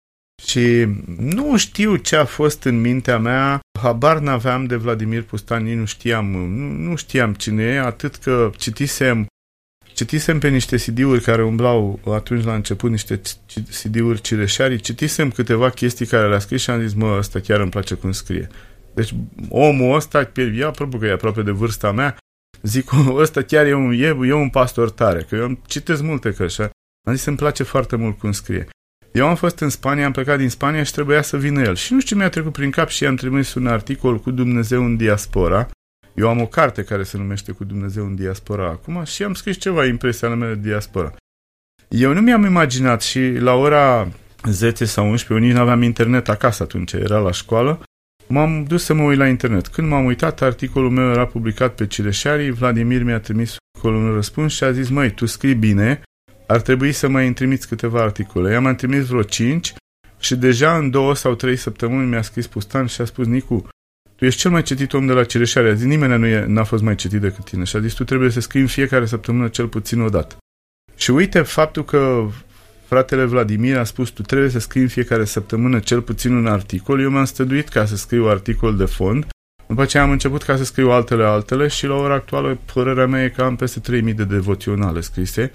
Și nu știu ce a fost în mintea mea, habar n-aveam de Vladimir Pustan, nu știam, nu, nu știam cine e, atât că citisem Citisem pe niște C D-uri care umblau atunci la început, niște C D-uri cireșarii, citisem câteva chestii care le-a scris și am zis: mă, ăsta chiar îmi place cum scrie. Deci omul ăsta, eu apropo că e aproape de vârsta mea, zic, ăsta chiar e un, e, e un pastor tare, că eu citesc multe cărți. Am zis: îmi place foarte mult cum scrie. Eu am fost în Spania, am plecat din Spania și trebuia să vină el. Și nu știu ce mi-a trecut prin cap și i-am trimis un articol cu Dumnezeu în diaspora. Eu am o carte care se numește Cu Dumnezeu în diaspora acum și am scris ceva impresii ale mele de diaspora. Eu nu mi-am imaginat și la ora zece sau unsprezece, nici nu aveam internet acasă atunci, era la școală, m-am dus să mă uit la internet. Când m-am uitat, articolul meu era publicat pe Cireșarii, Vladimir mi-a trimis un răspuns și a zis: măi, tu scrii bine, ar trebui să mai îmi trimiți câteva articole. I-am mai trimis vreo cinci și deja în două sau trei săptămâni mi-a scris Pustan și a spus: Nicu, tu ești cel mai citit om de la Cireșari. A zis: nimeni nu e, n-a fost mai citit decât tine. Și a zis: tu trebuie să scrii în fiecare săptămână cel puțin o dată. Și uite, faptul că fratele Vladimir a spus: tu trebuie să scrii în fiecare săptămână cel puțin un articol, eu m-am stăduit ca să scriu articol de fond. După aceea am început ca să scriu altele altele și la ora actuală părerea mea e că am peste trei mii de devoționale scrise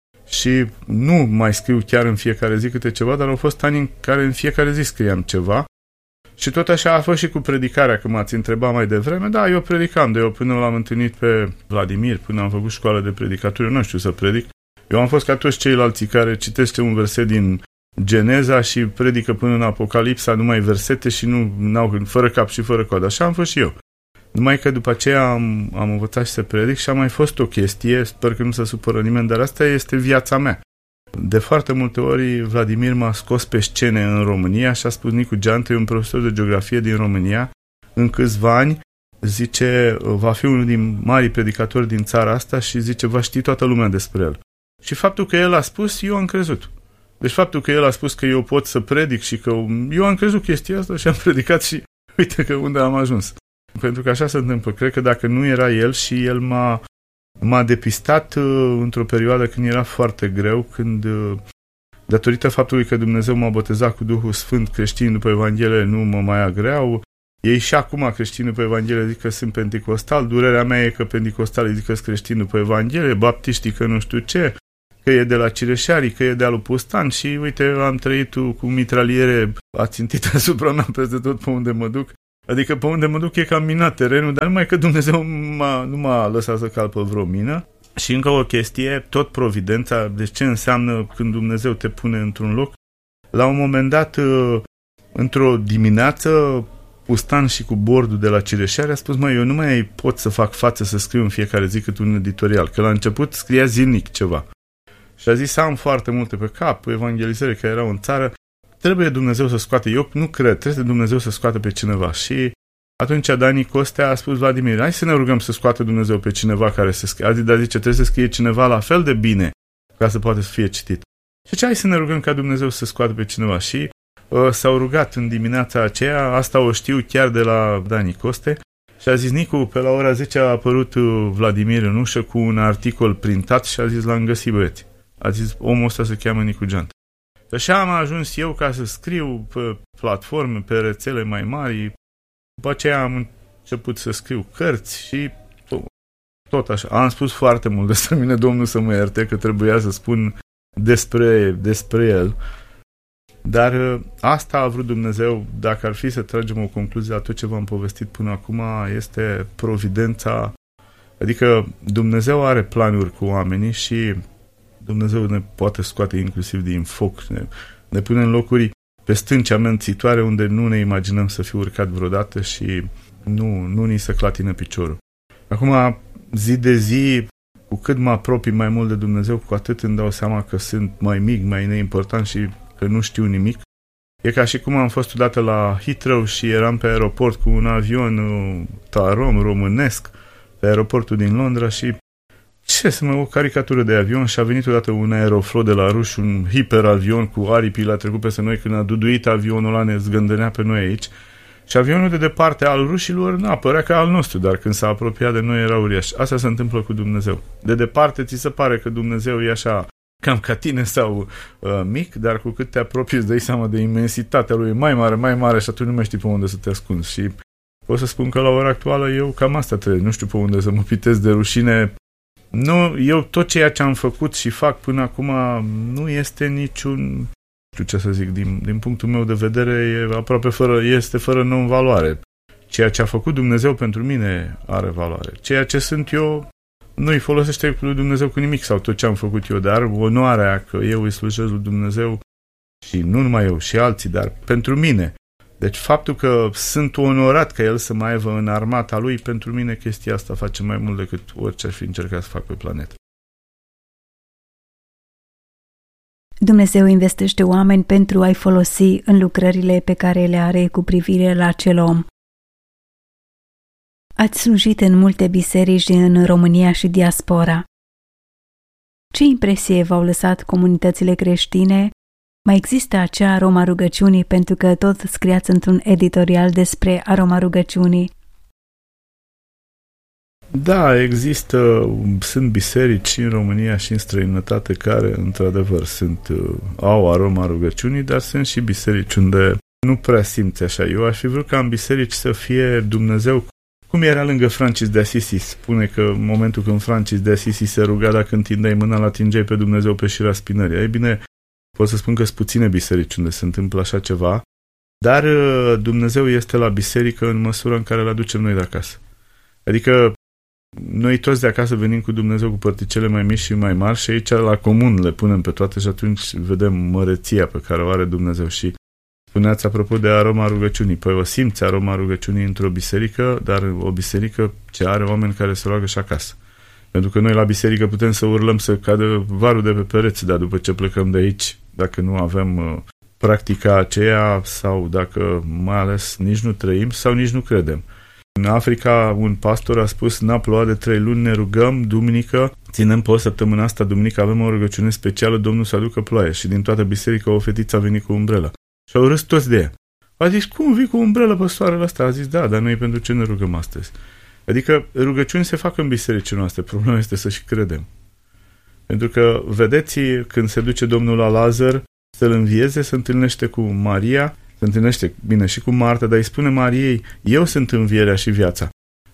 și nu mai scriu chiar în fiecare zi câte ceva, dar au fost ani în care în fiecare zi scriam ceva. Și tot așa a fost și cu predicarea, că m-ați întrebat mai devreme. Da, eu predicam, de eu până l-am întâlnit pe Vladimir, până am făcut școală de predicatură, eu nu știu să predic. Eu am fost ca toți ceilalți care citește un verset din Geneza și predică până în Apocalipsa numai versete și nu n-au, fără cap și fără coadă. Așa am fost și eu. Numai că după aceea am, am învățat și să predic și a mai fost o chestie, sper că nu se supără nimeni, dar asta este viața mea. De foarte multe ori Vladimir m-a scos pe scene în România și a spus: Nicu Geantă e un profesor de geografie din România, în câțiva ani, zice, va fi unul din marii predicatori din țara asta și zice, va ști toată lumea despre el. Și faptul că el a spus, eu am crezut. Deci faptul că el a spus că eu pot să predic și că eu am crezut chestia asta și am predicat și uite că unde am ajuns. Pentru că așa se întâmplă. Cred că dacă nu era el și el m-a M-a depistat uh, într-o perioadă când era foarte greu, când, uh, datorită faptului că Dumnezeu m-a botezat cu Duhul Sfânt, creștinii după Evanghelie nu mă mai agreau. Ei și acum creștinii după Evanghelie zic că sunt penticostal, durerea mea e că penticostalii zic că sunt creștini după Evanghelie, baptiștii că nu știu ce. că e de la Cireșarii, că e de alu Pustan și uite, am trăit cu mitraliere, a țintit asupra mea peste tot pe unde mă duc. Adică pe unde mă duc e cam minat terenul, dar numai că Dumnezeu m-a, nu m-a lăsat să calc pe vreo mină. Și încă o chestie, tot providența, deci ce înseamnă când Dumnezeu te pune într-un loc. La un moment dat, într-o dimineață, Pustan și cu bordul de la Cireșari a spus, măi, eu nu mai pot să fac față să scriu în fiecare zi cât un editorial, că la început scria zilnic ceva. Și a zis, am foarte multe pe cap, evangelizări care erau în țară, trebuie Dumnezeu să scoate, eu nu cred, trebuie Dumnezeu să scoată pe cineva. Și atunci Dani Costea a spus, Vladimir, hai să ne rugăm să scoată Dumnezeu pe cineva care să scrie. A zis, dar zice, trebuie să scrie cineva la fel de bine ca să poată să fie citit. Și ce hai să ne rugăm ca Dumnezeu să scoată pe cineva. Și uh, s-au rugat în dimineața aceea, asta o știu chiar de la Dani Coste, și a zis, Nicu, pe la ora zece a apărut Vladimir în ușă cu un articol printat și a zis, l-am găsit, băieți. A zis, omul ăsta se cheamă Nicu Geantă. Și așa am ajuns eu ca să scriu pe platforme, pe rețele mai mari. După aceea am început să scriu cărți și tot așa. Am spus foarte mult despre mine, Domnul să mă ierte, că trebuia să spun despre, despre el. Dar asta a vrut Dumnezeu, dacă ar fi să tragem o concluzie la tot ce v-am povestit până acum, este providența. Adică Dumnezeu are planuri cu oamenii și Dumnezeu ne poate scoate inclusiv din foc, ne, ne pune în locuri pe stânci amențitoare unde nu ne imaginăm să fi urcat vreodată și nu, nu ni se clatină piciorul. Acum, zi de zi, cu cât mă apropii mai mult de Dumnezeu, cu atât îmi dau seama că sunt mai mic, mai neimportant și că nu știu nimic. E ca și cum am fost odată la Heathrow și eram pe aeroport cu un avion Tarom românesc pe aeroportul din Londra și ce să mă, o caricatură de avion și a venit odată un Aeroflot de la ruși, un hiperavion cu aripi, l-a trecut peste noi, când a duduit avionul ăla ne zgândănea pe noi aici și avionul de departe al rușilor, na, părea ca al nostru, dar când s-a apropiat de noi era uriaș. Asta se întâmplă cu Dumnezeu. De departe ți se pare că Dumnezeu e așa cam ca tine sau uh, mic, dar cu cât te apropii îți dai seama de imensitatea lui mai mare, mai mare și atunci nu mai știi pe unde să te ascunzi. Și pot să spun că la ora actuală eu cam asta trebuie, nu știu pe unde să mă pitez de rușine. Nu, eu tot ceea ce am făcut și fac până acum nu este niciun, nu știu ce să zic, din, din punctul meu de vedere e aproape fără, este fără non-valoare. Ceea ce a făcut Dumnezeu pentru mine are valoare. Ceea ce sunt eu nu îi folosește lui Dumnezeu cu nimic sau tot ce am făcut eu, dar onoarea că eu îi slujesc lui Dumnezeu și nu numai eu, și alții, dar pentru mine. Deci faptul că sunt onorat ca el să mă aibă în armata lui, pentru mine chestia asta face mai mult decât orice aș fi încercat să fac pe planetă. Dumnezeu investește oameni pentru a-i folosi în lucrările pe care le are cu privire la acel om. Ați slujit în multe biserici în România și diaspora. Ce impresie v-au lăsat comunitățile creștine? Mai există acea aroma rugăciunii, pentru că tot scriați într-un editorial despre aroma rugăciunii. Da, există, sunt biserici în România și în străinătate care, într-adevăr, sunt, au aroma rugăciunii, dar sunt și biserici unde nu prea simți așa. Eu aș fi vrut ca în biserici să fie Dumnezeu, cum era lângă Francis de Assisi. Spune că în momentul când Francis de Assisi se ruga, dacă întindeai mâna, l-atingeai pe Dumnezeu pe șirea spinării. Ei bine, pot să spun că sunt puține biserici unde se întâmplă așa ceva, dar Dumnezeu este la biserică în măsura în care îl aducem noi de acasă. Adică noi toți de acasă venim cu Dumnezeu cu părticele mai mici și mai mari și aici la comun le punem pe toate și atunci vedem măreția pe care o are Dumnezeu. Și spuneați apropo de aroma rugăciunii, păi o simți aroma rugăciunii într-o biserică, dar o biserică ce are oameni care se roagă și acasă. Pentru că noi la biserică putem să urlăm să cadă varul de pe pereți, dar după ce plecăm de aici, dacă nu avem uh, practica aceea sau dacă mai ales nici nu trăim sau nici nu credem. În Africa un pastor a spus, n-a plouat de trei luni, ne rugăm, duminică, ținem pe o săptămână asta, duminică avem o rugăciune specială, Domnul să aducă ploaie. Și din toată biserica o fetiță a venit cu umbrelă. Și au râs toți de ea. A zis, cum vii cu umbrelă pe soarele ăsta? A zis, da, dar noi pentru ce ne rugăm astăzi? Adică rugăciuni se fac în bisericile noastre, problema este să și credem. Pentru că, vedeți, când se duce Domnul la Lazar să-l învieze, se întâlnește cu Maria, se întâlnește, bine, și cu Marta, dar îi spune Mariei, eu sunt învierea și viața.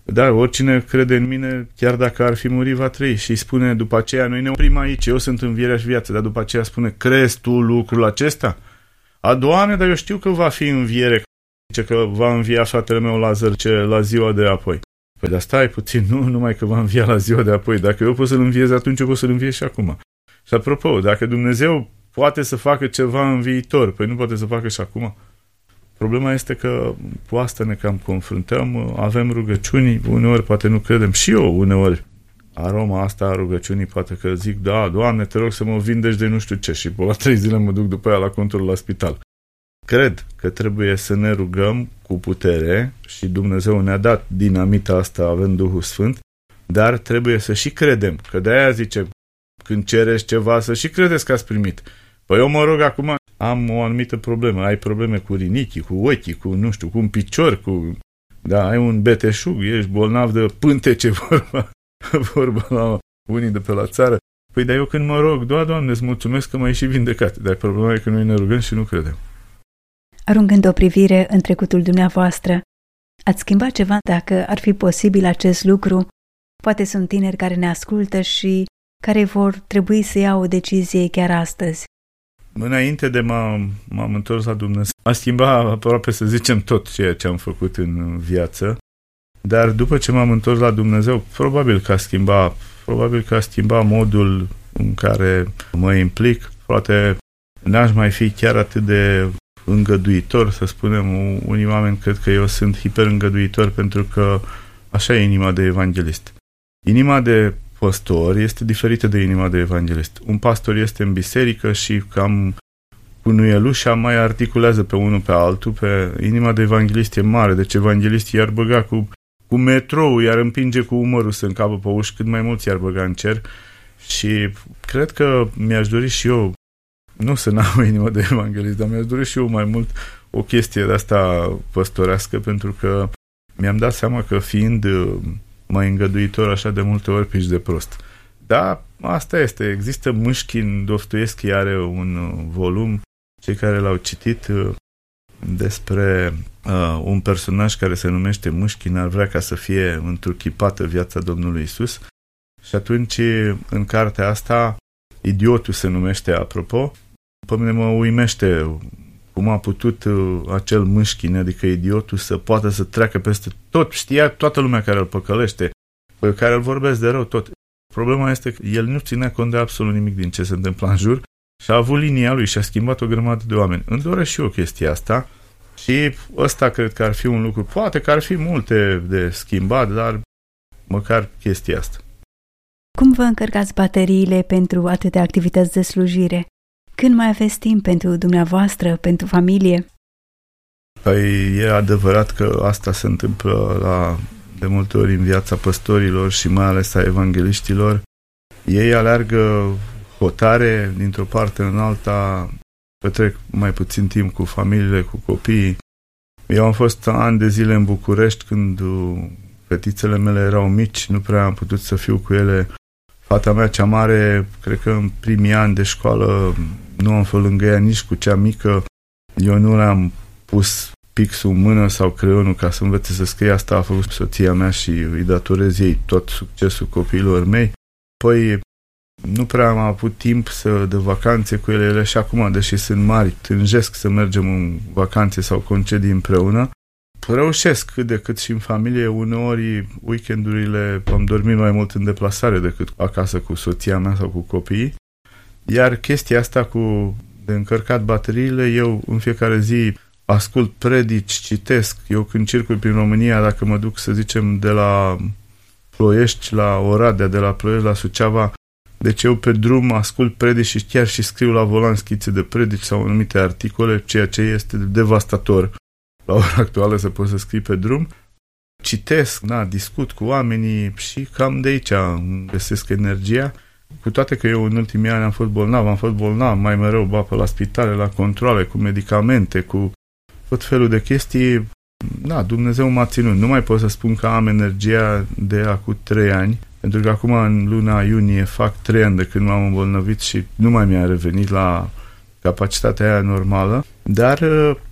Da, oricine crede în mine, chiar dacă ar fi murit, va trăi. Și îi spune după aceea, noi ne oprim aici, eu sunt învierea și viață, dar după aceea spune, crezi tu lucrul acesta? A, Doamne, dar eu știu că va fi înviere, zice că va învia fratele meu Lazar ce, la ziua de apoi. Păi dar stai puțin, nu numai că va învia la ziua de apoi, dacă eu pot să-l înviez atunci, eu pot să-l înviez și acum. Și apropo, dacă Dumnezeu poate să facă ceva în viitor, păi nu poate să facă și acum? Problema este că cu asta ne cam confruntăm, avem rugăciuni, uneori poate nu credem, și eu uneori aroma asta a rugăciunii poate că zic, da, Doamne, te rog să mă vindeci de nu știu ce și pe la trei zile mă duc după aia la contul la spital. Cred că trebuie să ne rugăm cu putere și Dumnezeu ne-a dat dinamita asta având Duhul Sfânt, dar trebuie să și credem, că de-aia zice, când cereți ceva, să și credeți că ați primit. Păi eu mă rog acum, am o anumită problemă, ai probleme cu rinichii, cu ochii, cu, nu știu, cu un picior, cu... Da, ai un beteșug, ești bolnav de pântece, vorba, vorba la unii de pe la țară. Păi dar eu când mă rog, da, Doamne, îți mulțumesc că m-ai și vindecat. Dar problema e că noi ne rugăm și nu credem. Aruncând o privire în trecutul dumneavoastră, ați schimbat ceva dacă ar fi posibil acest lucru? Poate sunt tineri care ne ascultă și care vor trebui să iau o decizie chiar astăzi. Înainte de m-am, m-am întors la Dumnezeu, a schimbat aproape, să zicem, tot ceea ce am făcut în viață, dar după ce m-am întors la Dumnezeu, probabil că a schimbat, probabil că a schimbat modul în care mă implic, poate n-aș mai fi chiar atât de îngăduitor, să spunem. Unii oameni cred că eu sunt hiperîngăduitor pentru că așa e inima de evanghelist. Inima de pastor este diferită de inima de evanghelist. Un pastor este în biserică și cam cu nuielușa mai articulează pe unul pe altul, pe inima de evanghelist e mare, deci evanghelist i-ar băga cu, cu metrou, i-ar împinge cu umărul să încapă pe uși, cât mai mulți i-ar băga în cer și cred că mi-aș dori și eu, nu să n-am o inimă de evanghelist, dar mi-aș dori și eu mai mult o chestie de asta păstorească, pentru că mi-am dat seama că fiind mai îngăduitor așa de multe ori piși de prost. Da, asta este. Există Mâșchin, Dostoevski are un volum, cei care l-au citit, despre uh, un personaj care se numește Mâșchin, ar vrea ca să fie întruchipată viața Domnului Isus. Și atunci, în cartea asta, Idiotul se numește, apropo. Pe mine mă uimește cum a putut uh, acel Mâșchin, adică idiotul, să poată să treacă peste tot. Știa toată lumea care îl păcălește, care îl vorbesc de rău, tot. Problema este că el nu ținea cont de absolut nimic din ce se întâmplă în jur și a avut linia lui și a schimbat o grămadă de oameni. Îmi doresc și eu chestia asta și ăsta cred că ar fi un lucru. Poate că ar fi multe de schimbat, dar măcar chestia asta. Cum vă încărcați bateriile pentru atâtea activități de slujire? Când mai aveți timp pentru dumneavoastră, pentru familie? Păi e adevărat că asta se întâmplă la, de multe ori în viața păstorilor și mai ales a evangeliștilor. Ei aleargă hotare dintr-o parte în alta, petrec mai puțin timp cu familiile, cu copiii. Eu am fost ani de zile în București când fetițele mele erau mici, nu prea am putut să fiu cu ele. Fata mea cea mare, cred că în primii ani de școală nu am fost lângă ea nici cu cea mică. Eu nu le-am pus pixul în mână sau creionul ca să învețe să scrie. Asta a făcut soția mea și îi datorez ei tot succesul copiilor mei. Păi nu prea am avut timp să de vacanțe cu ele, ele și acum, deși sunt mari, tânjesc să mergem în vacanțe sau concedii împreună. Reușesc cât de cât și în familie. Uneori, weekendurile am dormit mai mult în deplasare decât acasă cu soția mea sau cu copiii. Iar chestia asta cu de încărcat bateriile, eu în fiecare zi ascult predici, citesc. Eu când circul prin România, dacă mă duc, să zicem, de la Ploiești la Oradea, de la Ploiești la Suceava, deci eu pe drum ascult predici și chiar și scriu la volan schițe de predici sau anumite articole, ceea ce este devastator la ora actuală să poți să scrii pe drum. Citesc, na, discut cu oamenii și cam de aici îmi găsesc energia. Cu toate că eu în ultimii ani am fost bolnav, am fost bolnav mai mereu, ba pe la spitale, la controale, cu medicamente, cu tot felul de chestii. Na, Dumnezeu m-a ținut. Nu mai pot să spun că am energia de acum trei ani, pentru că acum în luna iunie fac trei ani de când m-am îmbolnăvit și nu mai mi-a revenit la capacitatea aia normală, dar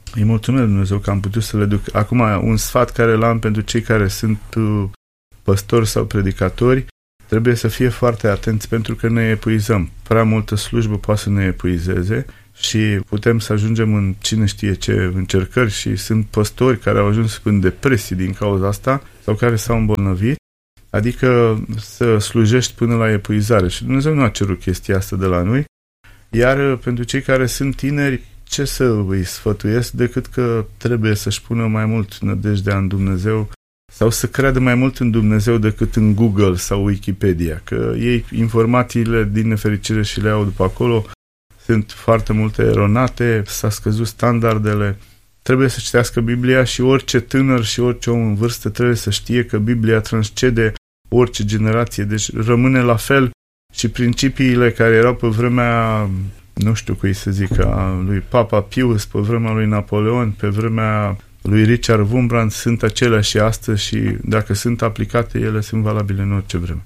îi mulțumesc Dumnezeu că am putut să le duc. Acum, un sfat care l-am pentru cei care sunt păstori sau predicatori, trebuie să fie foarte atenți pentru că ne epuizăm. Prea multă slujbă poate să ne epuizeze și putem să ajungem în cine știe ce încercări și sunt păstori care au ajuns în depresii din cauza asta sau care s-au îmbolnăvit, adică să slujești până la epuizare și Dumnezeu nu a cerut chestia asta de la noi, iar pentru cei care sunt tineri, ce să îi sfătuiesc decât că trebuie să-și pună mai mult nădejdea în Dumnezeu sau să creadă mai mult în Dumnezeu decât în Google sau Wikipedia, că ei informațiile din nefericire și le au după acolo, sunt foarte multe eronate, s-a scăzut standardele, trebuie să citească Biblia și orice tânăr și orice om în vârstă trebuie să știe că Biblia transcede orice generație, deci rămâne la fel și principiile care erau pe vremea, nu știu cui să zic, a lui Papa Pius, pe vremea lui Napoleon, pe vremea lui Richard Wurmbrand, sunt aceleași și astăzi și dacă sunt aplicate, ele sunt valabile în orice vreme.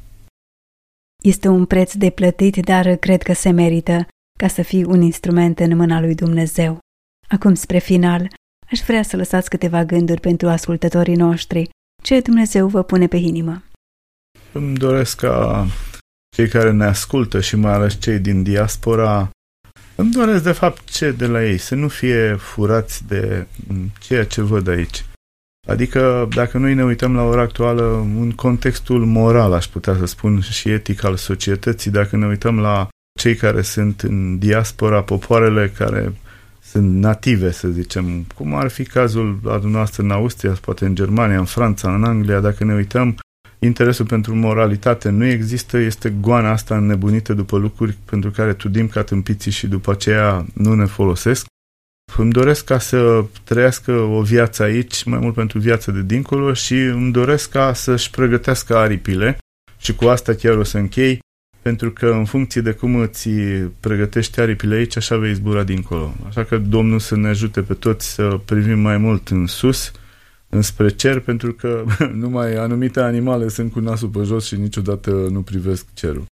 Este un preț de plătit, dar cred că se merită ca să fii un instrument în mâna lui Dumnezeu. Acum, spre final, aș vrea să lăsați câteva gânduri pentru ascultătorii noștri. Ce Dumnezeu vă pune pe inimă? Îmi doresc ca cei care ne ascultă și mai ales cei din diaspora, îmi doresc de fapt ce de la ei, să nu fie furați de ceea ce văd aici. Adică dacă noi ne uităm la ora actuală în contextul moral, aș putea să spun, și etic al societății, dacă ne uităm la cei care sunt în diaspora, popoarele care sunt native, să zicem, cum ar fi cazul la dumneavoastră în Austria, poate în Germania, în Franța, în Anglia, dacă ne uităm, interesul pentru moralitate nu există, este goana asta înnebunită după lucruri pentru care tudim ca tâmpiții și după aceea nu ne folosesc. Îmi doresc ca să trăiască o viață aici, mai mult pentru viața de dincolo și îmi doresc ca să-și pregătească aripile și cu asta chiar o să închei, pentru că în funcție de cum îți pregătești aripile aici, așa vei zbura dincolo. Așa că Domnul să ne ajute pe toți să privim mai mult în sus, înspre cer, pentru că numai anumite animale sunt cu nasul pe jos și niciodată nu privesc cerul.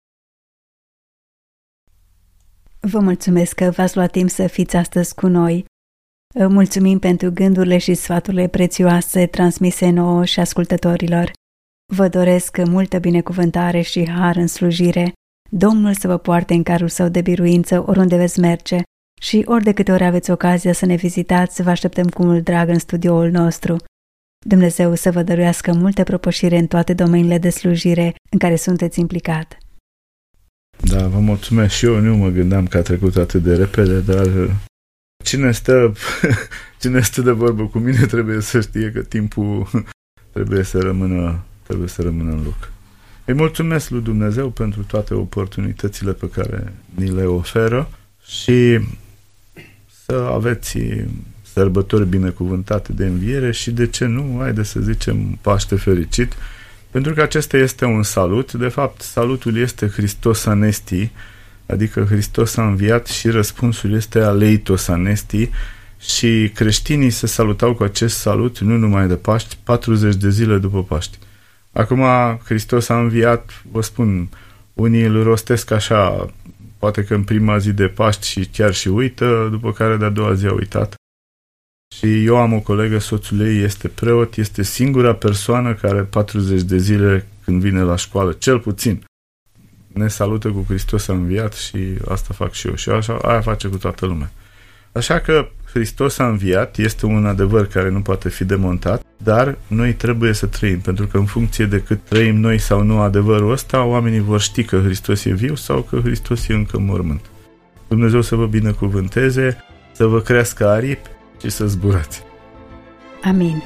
Vă mulțumesc că v-ați luat timp să fiți astăzi cu noi. Mulțumim pentru gândurile și sfaturile prețioase transmise nouă și ascultătorilor. Vă doresc multă binecuvântare și har în slujire. Domnul să vă poarte în carul său de biruință oriunde veți merge și ori de câte ori aveți ocazia să ne vizitați, vă așteptăm cu mult drag în studioul nostru. Dumnezeu să vă dăruiască multe propășire în toate domeniile de slujire în care sunteți implicat. Da, vă mulțumesc și eu, nu mă gândeam că a trecut atât de repede, dar cine stă, cine stă de vorbă cu mine trebuie să știe că timpul trebuie să rămână, trebuie să rămână în loc. Îi mulțumesc lui Dumnezeu pentru toate oportunitățile pe care ni le oferă și să aveți sărbători binecuvântate de înviere și, de ce nu, haideți să zicem Paște fericit, pentru că acesta este un salut. De fapt, salutul este Hristos anesti, adică Hristos a înviat și răspunsul este aleitos anesti și creștinii se salutau cu acest salut nu numai de Paști, patruzeci de zile după Paști. Acum Hristos a înviat, vă spun, unii îl rostesc așa, poate că în prima zi de Paști și chiar și uită, după care de-a doua zi a uitat. Și eu am o colegă, soțul ei este preot, este singura persoană care patruzeci de zile când vine la școală, cel puțin, ne salută cu Hristos a înviat și asta fac și eu. Și așa, aia face cu toată lumea. Așa că Hristos a înviat, este un adevăr care nu poate fi demontat, dar noi trebuie să trăim, pentru că în funcție de cât trăim noi sau nu adevărul ăsta, oamenii vor ști că Hristos e viu sau că Hristos e încă în mormânt. Dumnezeu să vă binecuvânteze, să vă crească aripi și să zburați. Amin.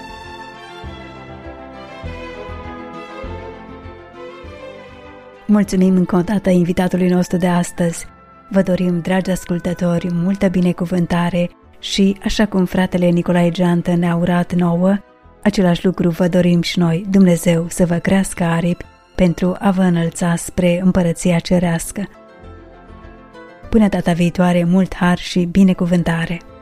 Mulțumim încă o dată invitatului nostru de astăzi. Vă dorim, dragi ascultători, multă binecuvântare și, așa cum fratele Nicolae Geantă ne-a urat nouă, același lucru vă dorim și noi, Dumnezeu să vă crească aripi pentru a vă înălța spre împărăția cerească. Până data viitoare, mult har și binecuvântare!